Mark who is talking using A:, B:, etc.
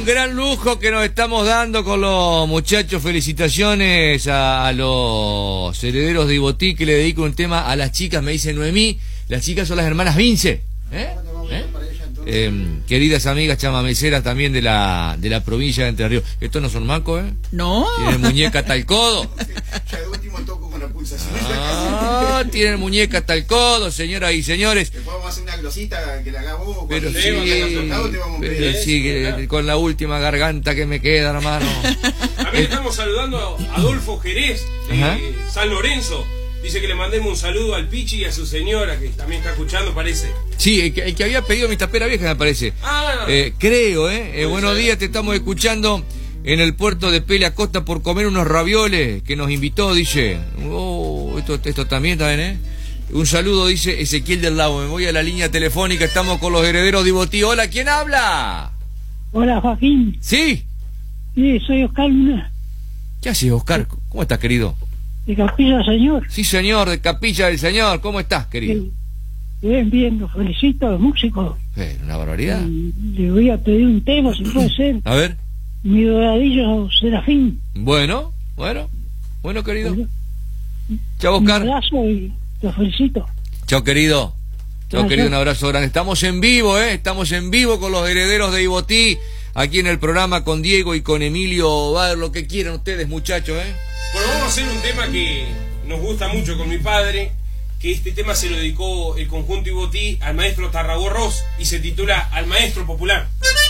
A: Un gran lujo que nos estamos dando con los muchachos. Felicitaciones a los herederos de Ibotí, que le dedico un tema a las chicas, me dice Noemí. Las chicas son las hermanas Vince. Queridas amigas chamameceras también de la provincia de Entre Ríos. Estos no son mancos, ¿eh?
B: No.
A: Tienen muñeca hasta el codo.
C: Ya de último toco con la pulsación.
A: Tienen muñeca hasta el codo, señoras y señores.
C: Después vamos a hacer una glosita que la haga vos.
A: Pero sí,
C: pero
A: sí, que con la última garganta que me queda, hermano.
D: También estamos saludando a Adolfo Jerez de San Lorenzo. Dice que le mandemos un saludo al Pichi y a su señora, que también está escuchando, parece.
A: Sí, el que había pedido mi tapera vieja, me parece. Creo, buenos días, te estamos escuchando en el puerto de Pelea Costa por comer unos ravioles que nos invitó, dice. Esto también, Un saludo, dice Ezequiel del Lago. Me voy a la línea telefónica, estamos con los herederos de Ibotí. Hola, ¿quién habla?
E: Hola, Joaquín.
A: ¿Sí?
E: Sí, soy Oscar Luna.
A: ¿Qué haces, Oscar? ¿Cómo estás, querido?
E: De Capilla del Señor.
A: Sí, señor, de Capilla del Señor. ¿Cómo estás, querido?
E: Bien, bien, los felicito a los músicos.
A: Una barbaridad.
E: Le voy a pedir un tema, si puede ser.
A: A ver.
E: Mi doradillo Serafín.
A: Bueno, querido. Chao, Oscar.
E: Un abrazo y los felicito.
A: Chao, querido. Chao, querido, un abrazo grande. Estamos en vivo, Estamos en vivo con los herederos de Ibotí, aquí en el programa con Diego y con Emilio. Va a ver lo que quieran ustedes, muchachos,
D: Bueno, vamos a hacer un tema que nos gusta mucho con mi padre, que este tema se lo dedicó el conjunto Ibotí al maestro Tarragó Ross y se titula Al Maestro Popular.